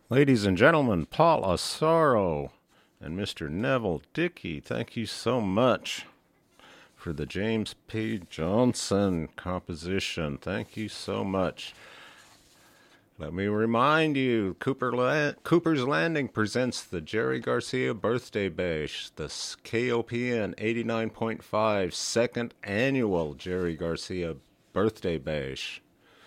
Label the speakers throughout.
Speaker 1: Ladies and gentlemen, Paul Asaro and Mr. Neville Dickey, thank you so much for the James P. Johnson composition. Thank you so much. Let me remind you, Cooper's Landing presents the Jerry Garcia Birthday Bash, the KOPN 89.5 second annual Jerry Garcia Birthday Bash.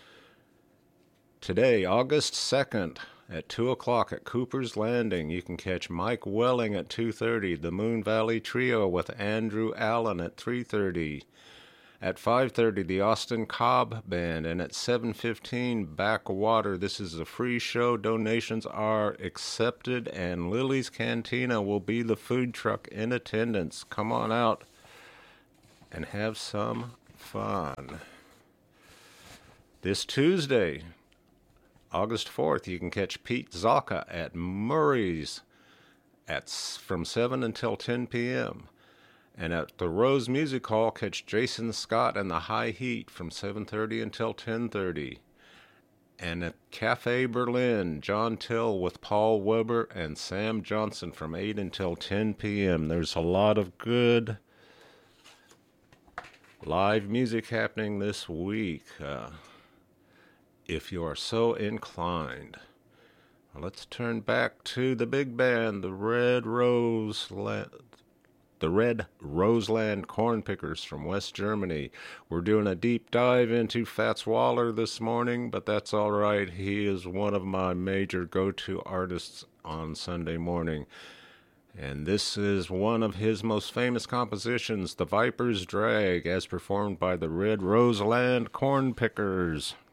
Speaker 1: Today, August 2nd, at 2 o'clock at Cooper's Landing, you can catch Mike Welling at 2:30, the Moon Valley Trio with Andrew Allen at 3:30. At 5:30, the Austin Cobb Band, and at 7:15, Backwater. This is a free show. Donations are accepted, and Lily's Cantina will be the food truck in attendance. Come on out and have some fun. This Tuesday, August 4th, you can catch Pete Zaka at Murray's from 7 until 10 p.m. And at the Rose Music Hall, catch Jason Scott and the High Heat from 7:30 until 10:30. And at Cafe Berlin, John Till with Paul Weber and Sam Johnson from 8 until 10 p.m. There's a lot of good live music happening this week, if you are so inclined. Let's turn back to the big band, the Red Roseland Corn Pickers from West Germany. We're doing a deep dive into Fats Waller this morning, but that's all right. He is one of my major go-to artists on Sunday morning. And this is one of his most famous compositions, The Viper's Drag, as performed by the Red Roseland Corn Pickers.